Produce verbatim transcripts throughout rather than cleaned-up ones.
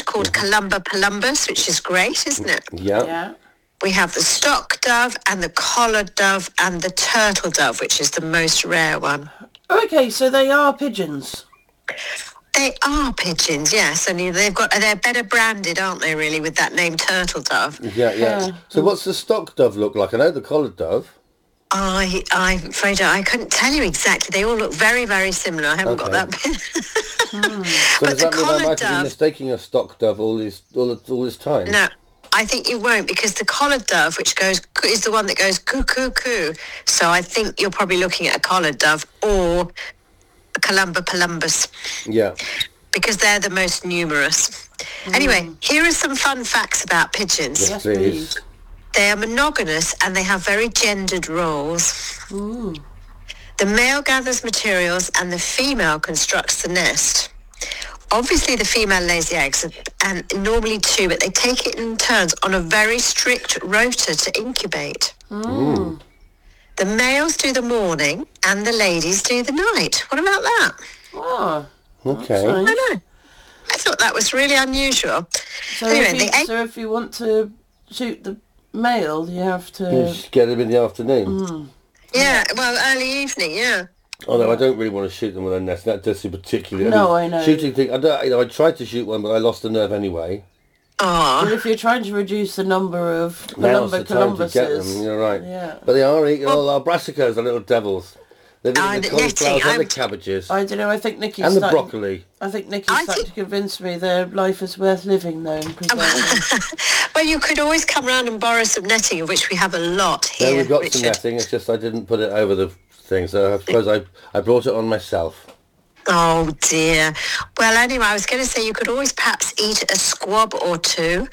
called Mm-hmm. Columba Columbus, which is great, isn't it? Yeah. Yeah. We have the stock dove and the collared dove and the turtle dove, which is the most rare one. Okay, so they are pigeons. They are pigeons, yes, and they've got they're better branded, aren't they? Really, with that name, turtle dove. Yeah, yeah. Yeah. So what's the stock dove look like? I know the collared dove. I, I'm afraid I couldn't tell you exactly. They all look very, very similar. I haven't got Okay. that bit. So But does the that mean I collared might have been dove, mistaking a stock dove all this all, all this time? no, I think you won't, because the collared dove, which goes is the one that goes coo coo coo. So I think you're probably looking at a collared dove or a Columba Columbus, Yeah. because they're the most numerous. Anyway, here are some fun facts about pigeons. Yes, Please. please. They are monogamous and they have very gendered roles. Ooh. The male gathers materials and the female constructs the nest. Obviously, the female lays the eggs, and normally two, but they take it in turns on a very strict rota to incubate. Mm. The males do the morning and the ladies do the night. What about that? Oh, Okay. nice. I know. I thought that was really unusual. So, Anyway, if you, the egg- so if you want to shoot the male, you have You to... just get them in the afternoon. Yeah, well, early evening, yeah. Although I don't really want to shoot them with a nest. That does seem particularly. No, I know. Shooting thing. I don't. You know, I tried to shoot one, but I lost the nerve anyway. Oh, Well, if you're trying to reduce the number of Now's Columba the time to get them. Columbuses... You're right. Yeah. But they are eating all our brassicas, the little devils. They're Ah, eating the the netting, cauliflowers and the I'm- cabbages I don't know, I think Nikki's and the starting, broccoli. I think Nikki's I starting think- to convince me their life is worth living, though, and preserving. well, you could always come round and borrow some netting, of which we have a lot here, No, we've got Richard. some netting. It's just I didn't put it over the thing, so I suppose I I brought it on myself. Oh dear. Well, anyway, I was going to say you could always perhaps eat a squab or two.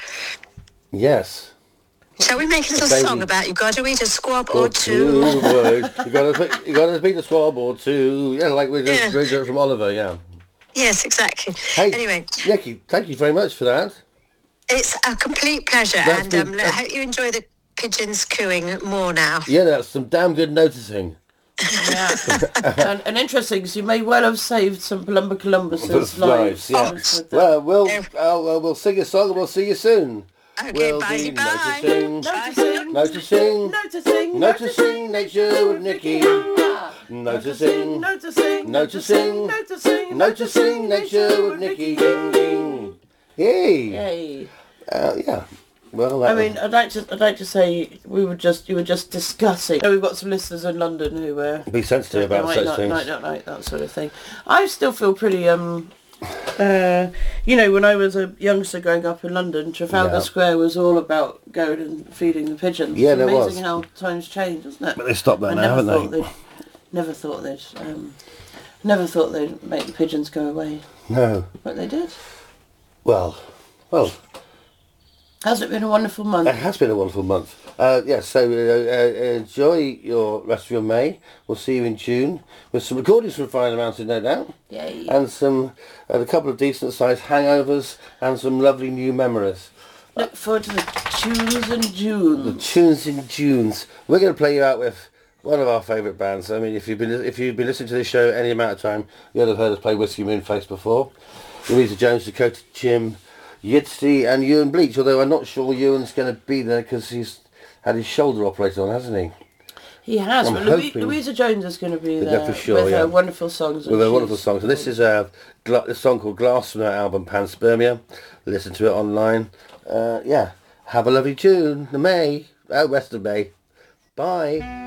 Yes. Shall we make a little Baby. song about you got to eat a squab or, Or two? two words. You got to you got to beat the swab or two. Yeah, like we just Yeah. read it from Oliver. Yeah. Yes, exactly. Hey, Anyway, Nikki, thank you very much for that. it's a complete pleasure, That's and been- um, I hope you enjoy the pigeons cooing more now. Yeah, that's some damn good noticing. Yeah. and, and interesting, because you may well have saved some Columba Columbuses' Lives, lives. yeah. with the- Well, we'll There- uh, well, we'll sing a song and we'll see you soon. Okay, We'll bye, be bye. noticing, Noticing, noticing, noticing, noticing nature with Nikki. Noticing, noticing, noticing, noticing, noticing nature with Nikki. Ding, ding. Yay! Yay. Uh, yeah. Well, that I mean, I'd like to, I'd like to say we were just, you were just discussing. So we've got some listeners in London who were be sensitive they about might such not, things. might not like that sort of thing. I still feel pretty, um, uh, you know, when I was a youngster growing up in London, Trafalgar Yeah. Square was all about going and feeding the pigeons. Yeah, it's there amazing was. how times change, isn't it? But they stopped that I now, never haven't thought they? they'd, never thought they'd, um, never thought they'd make the pigeons go away, No. but they did. Well, well, Has it been a wonderful month? it has been a wonderful month. Uh, yes, so uh, uh, enjoy your rest of your May. We'll see you in June with some recordings from Fire Mountain, no doubt, Yay. and some uh, a couple of decent sized hangovers and some lovely new memories. Look forward to the tunes in June. Tunes in Junes. We're going to play you out with one of our favourite bands. I mean, if you've been if you've been listening to this show any amount of time, you'll have heard us play Whiskey Moonface before. Louisa Jones, Dakota Jim, Yidsty and Ewan Bleach, although I'm not sure Ewan's going to be there because he's had his shoulder operated on, hasn't he? He has, I'm but Louis, hoping- Louisa Jones is going to be Yeah, there for sure, with yeah. her wonderful songs. With a wonderful song. So this is a, gla- a song called Glass from her album Panspermia. Listen to it online. Uh, yeah. Have a lovely tune. The May. Oh, rest of May. Bye.